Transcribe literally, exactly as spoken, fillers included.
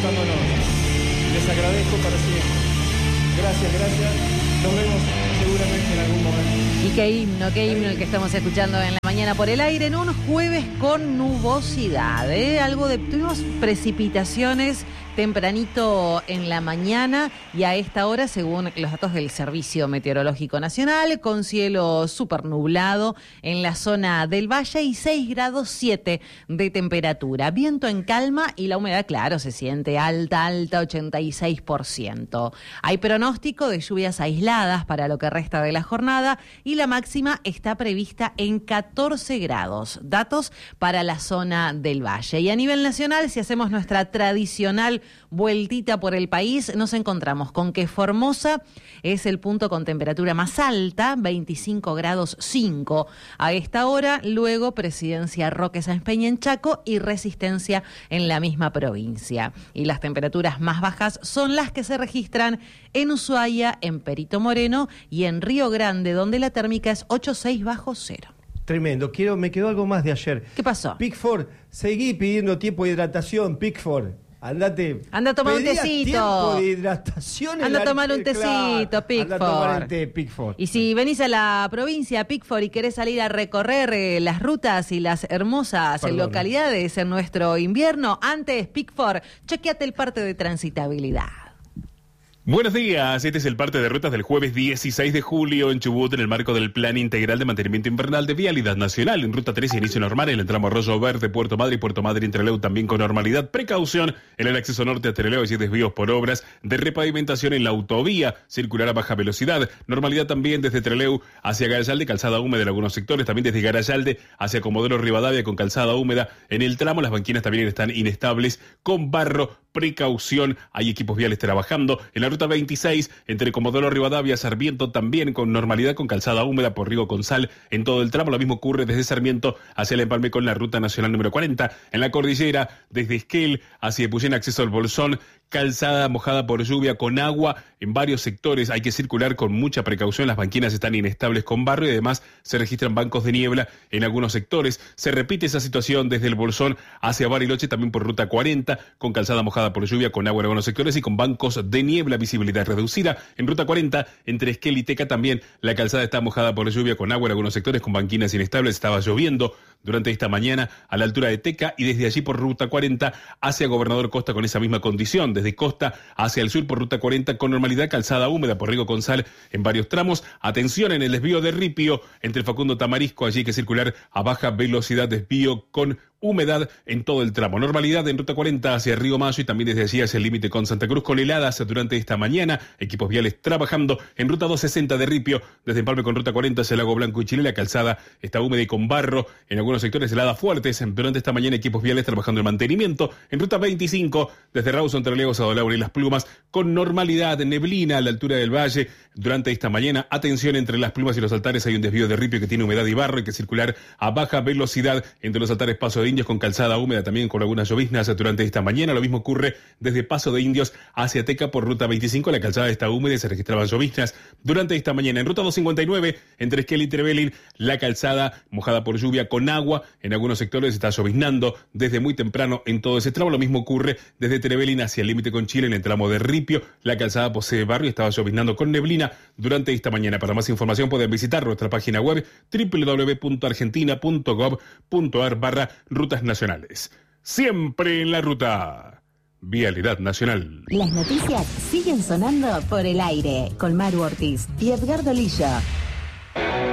escuchándonos. Les agradezco para siempre. Gracias, gracias. Nos vemos seguramente en algún momento. Y qué himno, qué himno el que estamos escuchando en la mañana por el aire, en un jueves con nubosidad, ¿eh? Algo de... Tuvimos precipitaciones tempranito en la mañana y a esta hora, según los datos del Servicio Meteorológico Nacional, con cielo súper nublado en la zona del Valle y seis grados siete de temperatura. Viento en calma y la humedad, claro, se siente alta, alta, ochenta y seis por ciento. Hay pronóstico de lluvias aisladas para lo que resta de la jornada y la máxima está prevista en catorce grados. Datos para la zona del Valle. Y a nivel nacional, si hacemos nuestra tradicional vueltita por el país, nos encontramos con que Formosa es el punto con temperatura más alta, veinticinco grados cinco a esta hora, luego Presidencia Roque Sáenz Peña en Chaco y Resistencia en la misma provincia. Y las temperaturas más bajas son las que se registran en Ushuaia, en Perito Moreno y en Río Grande, donde la térmica es ocho coma seis bajo cero. Tremendo. Quiero, me quedó algo más de ayer. ¿Qué pasó? Pickford, seguí pidiendo tiempo de hidratación, Pickford. Andate. Anda a tomar un tecito. Tiempo de hidratación. Anda a tomar un tecito, claro, Pickford. Anda a tomar el té, Pickford. Y si venís a la provincia, Pickford, y querés salir a recorrer eh, las rutas y las hermosas Perdón. localidades en nuestro invierno, antes, Pickford, chequeate el parte de transitabilidad. Buenos días, este es el parte de rutas del jueves dieciséis de julio en Chubut en el marco del Plan Integral de Mantenimiento Invernal de Vialidad Nacional. En Ruta tres, inicio normal en el tramo Arroyo Verde, Puerto Madre y Puerto Madre Trelew también con normalidad. Precaución en el acceso norte a Trelew y desvíos por obras de repavimentación en la autovía circular a baja velocidad. Normalidad también desde Trelew hacia Garayalde, calzada húmeda en algunos sectores. También desde Garayalde hacia Comodoro Rivadavia con calzada húmeda en el tramo. Las banquinas también están inestables con barro. Precaución, hay equipos viales trabajando. En la ruta veintiséis, entre Comodoro Rivadavia, Sarmiento, también con normalidad, con calzada húmeda por Rigo con Sal en todo el tramo. Lo mismo ocurre desde Sarmiento hacia el empalme con la ruta nacional número cuarenta. En la cordillera, desde Esquel hacia Epuyén, acceso al Bolsón, calzada mojada por lluvia con agua en varios sectores. Hay que circular con mucha precaución. Las banquinas están inestables con barro y además se registran bancos de niebla en algunos sectores. Se repite esa situación desde el Bolsón hacia Bariloche, también por ruta cuarenta, con calzada mojada por lluvia con agua en algunos sectores y con bancos de niebla, visibilidad reducida. En ruta cuarenta, entre Esquel y Teca también la calzada está mojada por lluvia con agua en algunos sectores, con banquinas inestables. Estaba lloviendo durante esta mañana a la altura de Teca y desde allí por ruta cuarenta hacia Gobernador Costa con esa misma condición. Desde Costa hacia el sur por ruta cuarenta con normalidad, calzada húmeda por Rigo con Sal en varios tramos. Atención en el desvío de Ripio entre Facundo Tamarisco, allí hay que circular a baja velocidad, desvío con humedad en todo el tramo. Normalidad en ruta cuarenta hacia Río Mayo y también desde allí hacia el límite con Santa Cruz con heladas durante esta mañana. Equipos viales trabajando en ruta doscientos sesenta de Ripio, desde Empalme con ruta cuarenta hacia Lago Blanco y Chile. La calzada está húmeda y con barro. En algunos sectores heladas fuertes. Durante esta mañana equipos viales trabajando en mantenimiento. En ruta veinticinco, desde Rawson, Trelew, Sado Laura y Las Plumas, con normalidad, neblina a la altura del valle. Durante esta mañana, atención, entre Las Plumas y los altares hay un desvío de Ripio que tiene humedad y barro. Hay que circular a baja velocidad entre los altares Paso de Indios con calzada húmeda, también con algunas lloviznas durante esta mañana. Lo mismo ocurre desde Paso de Indios hacia Teca por ruta veinticinco. La calzada está húmeda y se registraban lloviznas durante esta mañana. En ruta doscientos cincuenta y nueve, entre Esquel y Trevelin, la calzada mojada por lluvia con agua. En algunos sectores está lloviznando desde muy temprano en todo ese tramo. Lo mismo ocurre desde Trevelin hacia el límite con Chile en el tramo de Ripio. La calzada posee barro y estaba lloviznando con neblina durante esta mañana. Para más información pueden visitar nuestra página web doble u doble u doble u punto argentina punto gov punto ar barra rutas nacionales. Siempre en la ruta. Vialidad Nacional. Las noticias siguen sonando por el aire con Maru Ortiz y Edgardo Lillo.